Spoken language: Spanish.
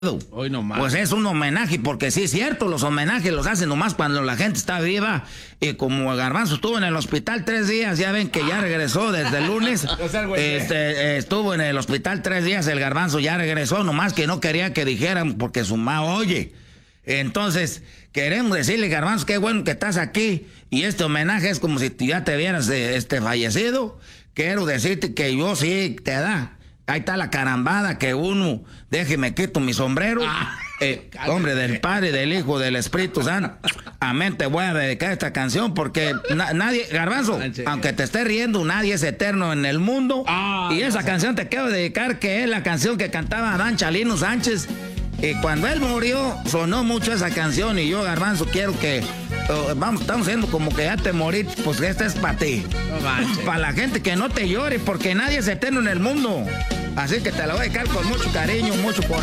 Hoy nomás. Pues es un homenaje, porque sí es cierto, los homenajes los hacen nomás cuando la gente está viva. Y como Garbanzo estuvo en el hospital 3 días, ya ven que ya regresó desde el lunes. Estuvo en el hospital 3 días, el Garbanzo ya regresó, nomás que no quería que dijeran porque su mamá oye. Entonces, queremos decirle, Garbanzo, qué bueno que estás aquí. Y este homenaje es como si ya te vieras fallecido. Quiero decirte que yo sí te da. Ahí está la carambada que uno, déjeme quito mi sombrero. Hombre del Padre, del Hijo, del Espíritu Santo. Amén, te voy a dedicar esta canción porque nadie, Garbanzo, aunque te estés riendo, nadie es eterno en el mundo. Y esa canción te quiero dedicar, que es la canción que cantaba Adán Chalino Sánchez. Y cuando él murió, sonó mucho esa canción. Y yo, Garbanzo, quiero que... estamos haciendo como que ya te morí, pues esta es para ti. Para la gente que no te llore, porque nadie es eterno en el mundo. Así que te la voy a dedicar con mucho cariño, mucho corazón.